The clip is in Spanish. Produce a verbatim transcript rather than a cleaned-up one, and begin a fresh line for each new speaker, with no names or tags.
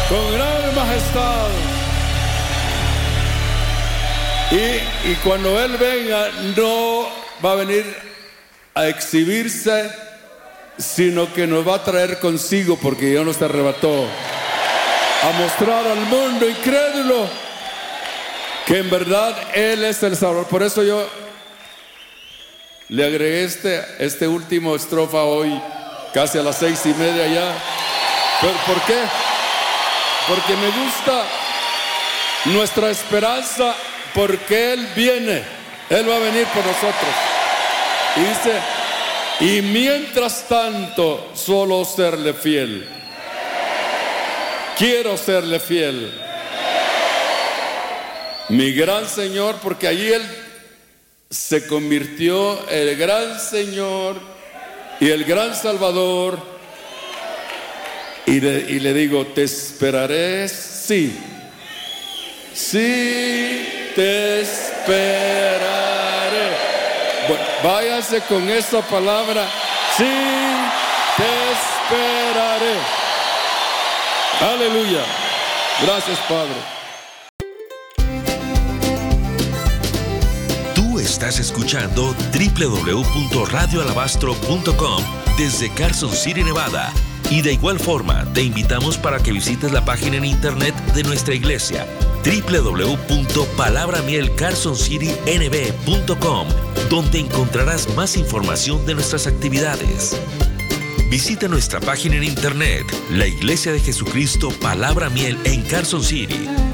con gran majestad. Y, y cuando Él venga, no va a venir a exhibirse, sino que nos va a traer consigo, porque ya nos arrebató, a mostrar al mundo incrédulo que en verdad Él es el Salvador. Por eso yo le agregué este, este último estrofa hoy, casi a las seis y media ya. ¿Por, ¿Por qué? Porque me gusta nuestra esperanza, porque Él viene, Él va a venir por nosotros. Y dice, y mientras tanto, solo serle fiel. Quiero serle fiel. Mi gran Señor, porque allí Él se convirtió el gran Señor y el gran Salvador. Y le, y le digo, te esperaré, sí. Sí, te esperaré. Bueno, váyase con esa palabra. Sí, te esperaré. Aleluya. Gracias, Padre.
Tú estás escuchando doble u doble u doble u punto radio alabastro punto com desde Carson City, Nevada. Y de igual forma, te invitamos para que visites la página en internet de nuestra iglesia, doble u doble u doble u punto palabra miel carson city n b punto com, donde encontrarás más información de nuestras actividades. Visita nuestra página en internet, la Iglesia de Jesucristo Palabra Miel en Carson City,